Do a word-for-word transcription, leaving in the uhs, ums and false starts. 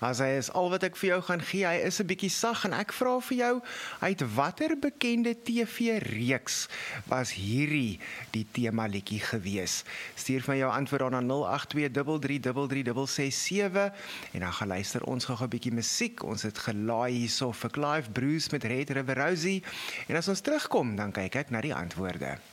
As hy is al wat ek vir jou gaan gee, hy is 'n bietjie sag en ek vra vir jou, uit watter bekende T V-reeks was hierdie die tema liedjie gewees? Stuur van jou antwoord aan nul agt twee drie drie drie drie drie ses sewe en dan gaan luister ons gou 'n bietjie musiek. Ons het gelaai hierso vir Clive Bruce met Red River Rosie en as ons terugkom, dan kyk ek na die antwoorde.